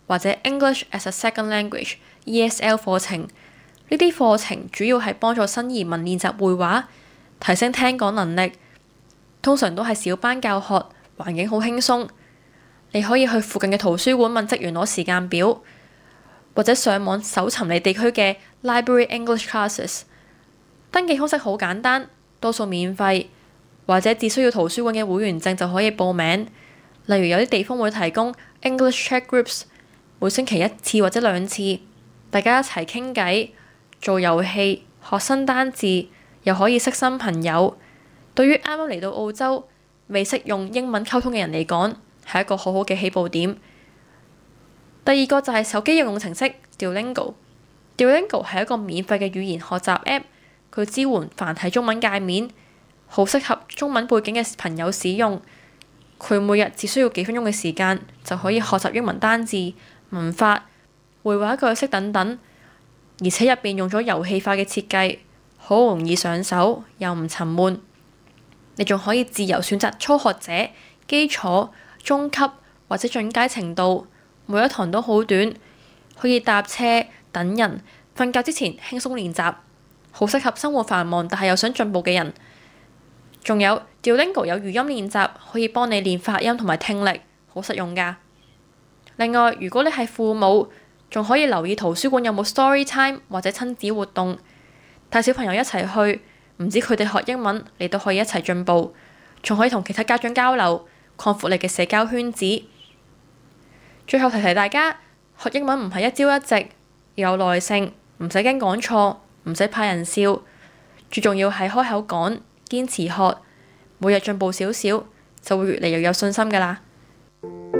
或者 English as a Second Language（ESL） 課程。呢啲課程主要係幫助新移民練習會話，提升聽講能力。通常都係小班教學，環境好輕鬆。你可以去附近嘅圖書館問職員攞時間表，或者上網搜尋你地區嘅 Library English Classes。登記方式好簡單，多數免費，或者只需要圖書館嘅會員證就可以報名。例如有啲地方會提供 English Chat Groups，每星期1次或者2次，大家一齊傾偈、做遊戲、學新單字，又可以識新朋友。對於啱啱嚟到澳洲未識用英文溝通嘅人嚟講，係一個好好嘅起步點。第二個就係手機應用程式 Duolingo。Duolingo 係一個免費嘅語言學習 App， 佢支援繁體中文界面，好適合中文背景嘅朋友使用。佢每日只需要幾分鐘嘅時間就可以學習英文單字、文法、會話句式等等，而且入邊用咗遊戲化嘅設計，好容易上手又唔沉悶。你仲可以自由選擇初學者、基礎、中級或者進階程度，每一堂都好短，可以搭車、等人、瞓覺之前輕鬆練習，好適合生活繁忙但係又想進步嘅人。仲有 Duolingo 有語音練習，可以幫你練發音同埋聽力，好實用㗎。另外，如果你係父母，仲可以留意圖書館有冇 story time 或者親子活動，帶小朋友一齊去，唔止佢哋學英文，你都可以一齊進步，仲可以同其他家長交流，擴闊你嘅社交圈子。最後提提大家，學英文唔係一朝一夕，要有耐性，唔使驚講錯，唔使怕人笑，最重要係開口講，堅持學，每日進步少少，就會越嚟越有信心㗎喇。